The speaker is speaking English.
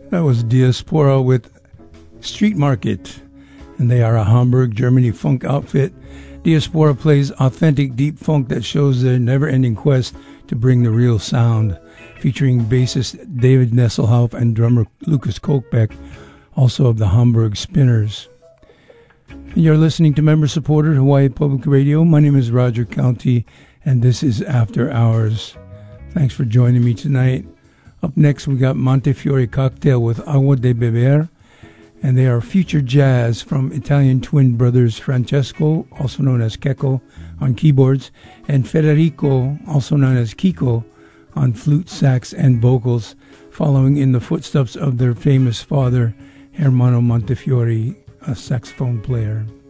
That was Diaspora with Street Market, and they are a Hamburg, Germany funk outfit. Diaspora plays authentic deep funk that shows their never-ending quest to bring the real sound, featuring bassist David Nesselhauf and drummer Lucas Kolkbeck, also of the Hamburg Spinners. You're listening to member-supported Hawaii Public Radio. My name is Roger County, and this is After Hours. Thanks for joining me tonight. Up next, we got Montefiore Cocktail with Agua de Beber, and they are future jazz from Italian twin brothers Francesco, also known as Keko, on keyboards, and Federico, also known as Kiko, on flute, sax, and vocals, following in the footsteps of their famous father, Hermano Montefiore, a saxophone player.